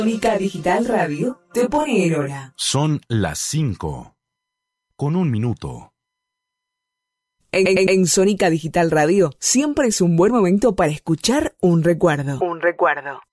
Sónica Digital Radio te pone el hora. Son las 5, con 1 minuto. En Sónica Digital Radio siempre es un buen momento para escuchar un recuerdo.